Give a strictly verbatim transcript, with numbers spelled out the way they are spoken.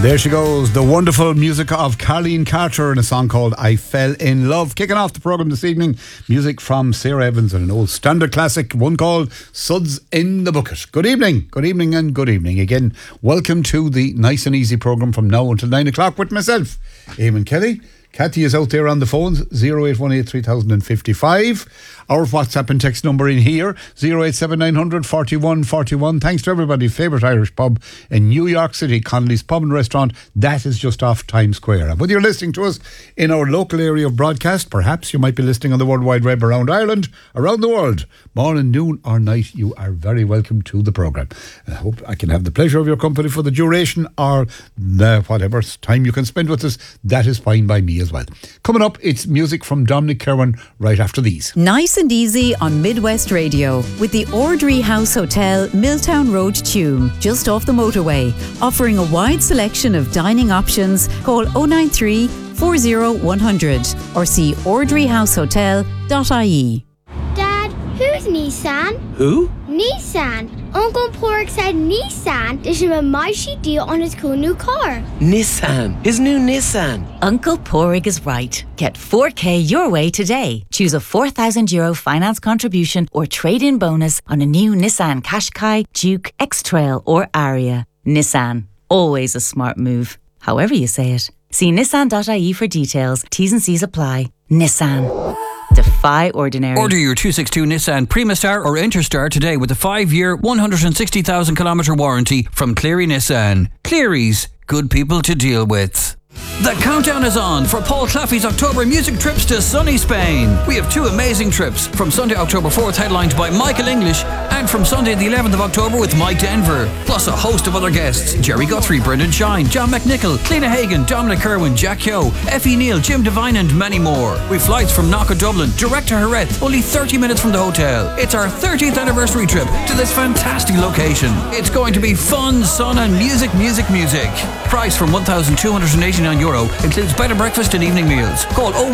There she goes, the wonderful music of Carleen Carter in a song called I Fell in Love. Kicking off the programme this evening, music from Sarah Evans and an old standard classic, one called Suds in the Bucket. Good evening, good evening and good evening. Again, welcome to the nice and easy programme from now until nine o'clock with myself, Eamon Kelly. Kathy is out there on the phones, oh eight one eight, three thousand fifty-five. Our WhatsApp and text number in here, oh eight seven nine hundred, forty-one forty-one. Thanks to everybody's favourite Irish pub in New York City, Connolly's Pub and Restaurant. That is just off Times Square. And whether you're listening to us in our local area of broadcast, perhaps you might be listening on the World Wide Web around Ireland, around the world, morning, noon or night, you are very welcome to the programme. I hope I can have the pleasure of your company for the duration or uh, whatever time you can spend with us. That is fine by me as well. Coming up, it's music from Dominic Kerwin right after these. Nice and easy on Midwest Radio with the Ordry House Hotel, Milltown Road, Tuam, just off the motorway, offering a wide selection of dining options. Call oh nine three, four oh one hundred or see ordry house hotel dot I E. Dad, who's Nissan? Who? Nissan. Uncle Pork said Nissan did him a mighty deal on his cool new car. Nissan. His new Nissan. Uncle Porig is right. Get four K your way today. Choose a four thousand euro finance contribution or trade-in bonus on a new Nissan Qashqai, Duke, X-Trail or Aria. Nissan. Always a smart move. However you say it. See nissan dot I E for details. T's and C's apply. Nissan. Defy ordinary. Order your two sixty-two Nissan Primastar or Interstar today with a five-year, one hundred sixty thousand kilometre warranty from Cleary Nissan. Cleary's, good people to deal with. The countdown is on for Paul Claffey's October music trips to sunny Spain. We have two amazing trips, from Sunday October fourth headlined by Michael English and from Sunday the eleventh of October with Mike Denver, plus a host of other guests: Jerry Guthrie, Brendan Shine, John McNichol, Cliona Hagan, Dominic Kerwin, Jack Yo, Effie Neal, Jim Devine and many more. With flights from Knock Dublin direct to Jerez, only thirty minutes from the hotel. It's our thirtieth anniversary trip to this fantastic location. It's going to be fun, sun and music, music, music. Price from one thousand two hundred eighty-nine euro, includes bed and breakfast and evening meals. Call oh